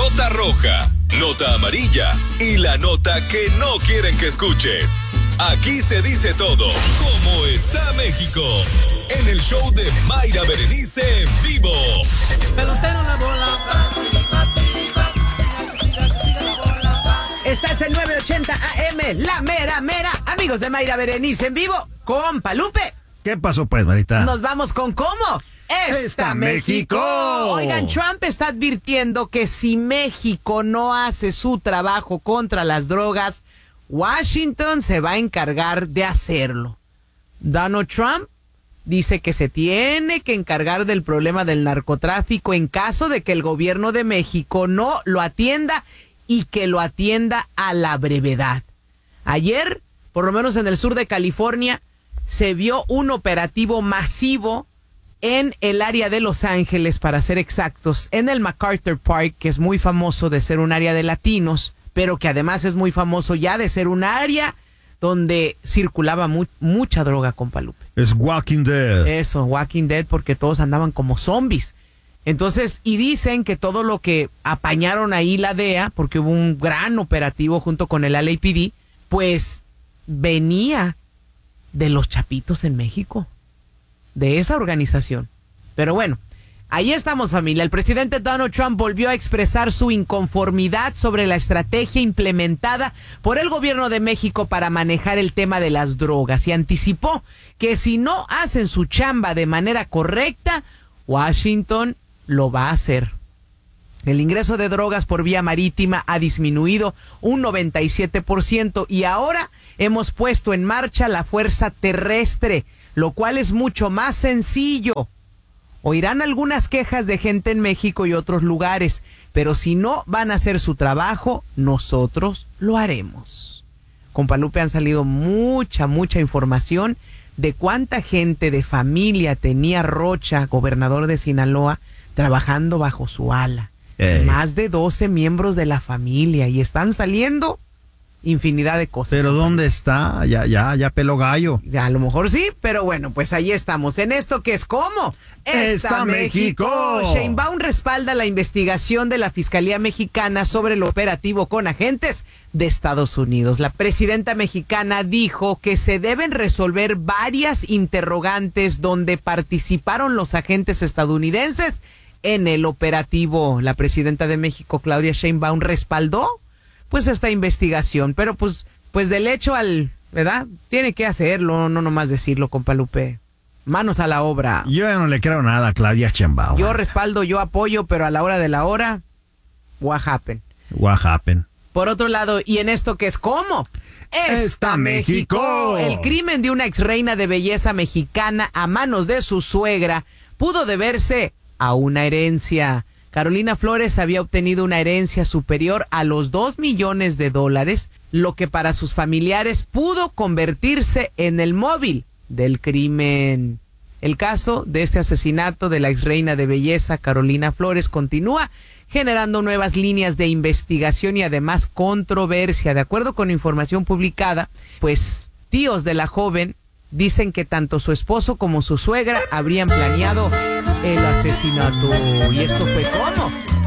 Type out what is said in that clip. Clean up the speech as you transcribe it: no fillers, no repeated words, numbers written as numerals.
nota roja, nota amarilla y la nota que no quieren que escuches. Aquí se dice todo. ¿Cómo está México? En el show de Mayra Berenice en vivo. Pelotero la bola. Estás en 980 AM, la mera mera. Amigos de Mayra Berenice en vivo, compa Lupe. ¿Qué pasó pues, Marita? Nos vamos con ¿cómo? ¡Está México! Oigan, Trump está advirtiendo que si México no hace su trabajo contra las drogas, Washington se va a encargar de hacerlo. Donald Trump dice que se tiene que encargar del problema del narcotráfico en caso de que el gobierno de México no lo atienda y que lo atienda a la brevedad. Ayer, por lo menos en el sur de California, se vio un operativo masivo en el área de Los Ángeles, para ser exactos, en el MacArthur Park, que es muy famoso de ser un área de latinos, pero que además es muy famoso ya de ser un área donde circulaba mucha droga, compa Lupe. Es Walking Dead. Eso, Walking Dead, porque todos andaban como zombies. Entonces, y dicen que todo lo que apañaron ahí la DEA, porque hubo un gran operativo junto con el LAPD, pues venía de los Chapitos en México, de esa organización. Pero bueno, ahí estamos, familia. El presidente Donald Trump volvió a expresar su inconformidad sobre la estrategia implementada por el gobierno de México para manejar el tema de las drogas y anticipó que si no hacen su chamba de manera correcta, Washington lo va a hacer. El ingreso de drogas por vía marítima ha disminuido un 97% y ahora hemos puesto en marcha la fuerza terrestre, lo cual es mucho más sencillo. Oirán algunas quejas de gente en México y otros lugares, pero si no van a hacer su trabajo, nosotros lo haremos. Compa Lupe, han salido mucha información de cuánta gente de familia tenía Rocha, gobernador de Sinaloa, trabajando bajo su ala. Más de 12 miembros de la familia y están saliendo infinidad de cosas. ¿Pero dónde está? Ya peló gallo. Ya, a lo mejor sí, pero bueno, pues ahí estamos. En esto que es ¿cómo? ¡Está México! Sheinbaum respalda la investigación de la Fiscalía Mexicana sobre el operativo con agentes de Estados Unidos. La presidenta mexicana dijo que se deben resolver varias interrogantes donde participaron los agentes estadounidenses en el operativo. La presidenta de México, Claudia Sheinbaum, respaldó pues esta investigación, pero pues del hecho al, ¿verdad? Tiene que hacerlo, no nomás decirlo, compa Lupe. Manos a la obra. Yo ya no le creo nada a Claudia Sheinbaum. Yo respaldo, yo apoyo, pero a la hora de la hora, what happened? What happened? Por otro lado, y en esto que es ¿cómo? ¡Está México! El crimen de una ex reina de belleza mexicana a manos de su suegra pudo deberse a una herencia. Carolina Flores había obtenido una herencia superior a los $2 millones, lo que para sus familiares pudo convertirse en el móvil del crimen. El caso de este asesinato de la ex reina de belleza Carolina Flores continúa generando nuevas líneas de investigación y además controversia. De acuerdo con información publicada, pues tíos de la joven dicen que tanto su esposo como su suegra habrían planeado el asesinato. ¿Y esto fue cómo?